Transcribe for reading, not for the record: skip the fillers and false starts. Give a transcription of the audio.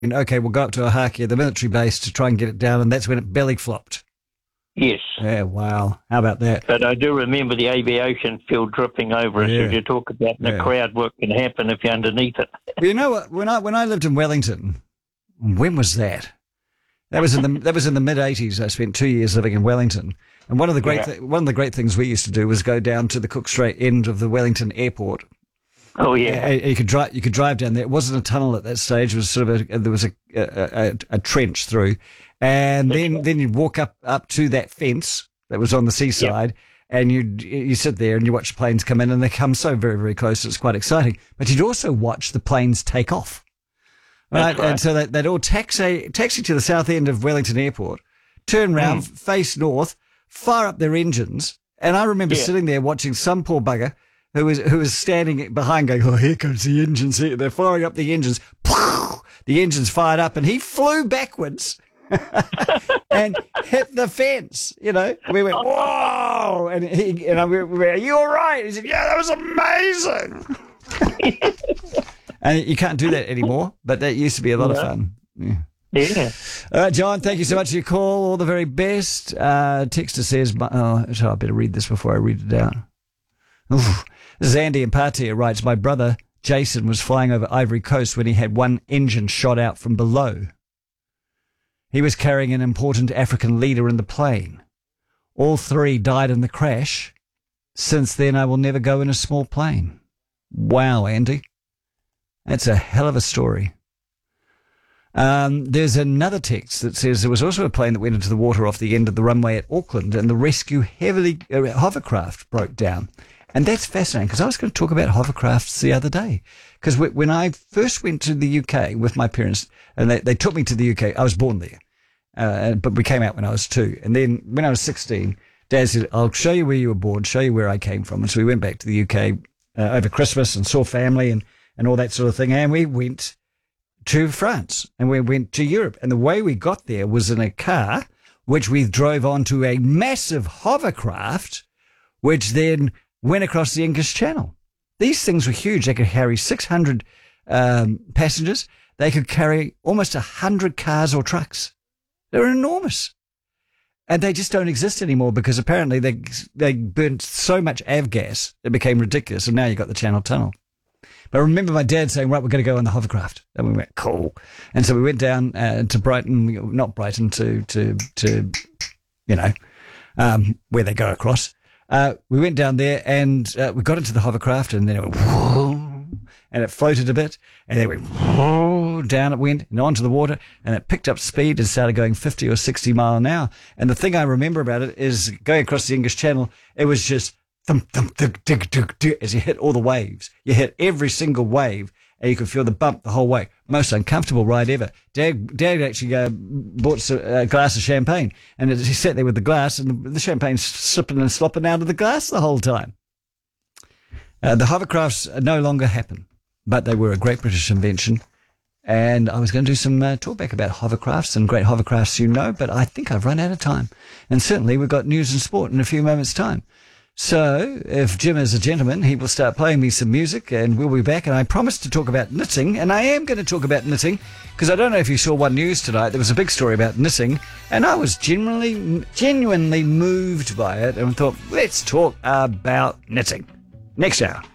okay, we'll go up to Ohakea, the military base, to try and get it down, and that's when it belly flopped. Yes. Yeah, wow. How about that? But I do remember the aviation field dripping over us, as you talk about in the crowd, what can happen if you're underneath it. Well, you know what? When I lived in Wellington, when was that? That was in the mid '80s. I spent 2 years living in Wellington, and one of the great things we used to do was go down to the Cook Strait end of the Wellington airport. Oh yeah, you could drive down there. It wasn't a tunnel at that stage. It was sort of there was a trench through, and then you'd walk up to that fence that was on the seaside, and you sit there and you watch planes come in, and they come so very, very close. It's quite exciting. But you'd also watch the planes take off. Right. And so they'd all taxi to the south end of Wellington Airport, turn round, face north, fire up their engines. And I remember sitting there watching some poor bugger who was standing behind going, oh, here comes the engines. They're firing up the engines. The engines fired up and he flew backwards and hit the fence. You know, we went, whoa. And I went, are you all right? He said, yeah, that was amazing. And you can't do that anymore, but that used to be a lot of fun. Yeah. All right, John, thank you so much for your call. All the very best. Texter says, I better read this before I read it out. Oof. This is Andy in Patia writes, my brother Jason was flying over Ivory Coast when he had one engine shot out from below. He was carrying an important African leader in the plane. All three died in the crash. Since then, I will never go in a small plane. Wow, Andy. That's a hell of a story. There's another text that says there was also a plane that went into the water off the end of the runway at Auckland and the rescue hovercraft broke down. And that's fascinating because I was going to talk about hovercrafts the other day. Because when I first went to the UK with my parents, and they took me to the UK, I was born there, but we came out when I was 2. And then when I was 16, Dad said, I'll show you where you were born, show you where I came from. And so we went back to the UK over Christmas and saw family and all that sort of thing. And we went to France and we went to Europe. And the way we got there was in a car, which we drove onto a massive hovercraft, which then went across the English Channel. These things were huge. They could carry 600 passengers. They could carry almost 100 cars or trucks. They were enormous. And they just don't exist anymore because apparently they burnt so much avgas, it became ridiculous. And now you've got the Channel Tunnel. But I remember my dad saying, right, we're going to go on the hovercraft. And we went, cool. And so we went down to Brighton, not Brighton, to where they go across. We went down there and we got into the hovercraft and then it went, whoa, and it floated a bit and then it went, whoa, down it went and onto the water and it picked up speed and started going 50 or 60 mile an hour. And the thing I remember about it is going across the English Channel, it was just thump, thump, dig, dig, dig, dig, as you hit all the waves. You hit every single wave and you could feel the bump the whole way. Most uncomfortable ride ever. Dad actually bought a glass of champagne and he sat there with the glass and the champagne slipping and slopping out of the glass the whole time. The hovercrafts no longer happen, but they were a great British invention. And I was going to do some talkback about hovercrafts and great hovercrafts you know, but I think I've run out of time. And certainly we've got news and sport in a few moments' time. So, if Jim is a gentleman, he will start playing me some music and we'll be back. And I promised to talk about knitting, and I am going to talk about knitting because I don't know if you saw One News tonight. There was a big story about knitting, and I was genuinely moved by it and thought, let's talk about knitting. Next hour.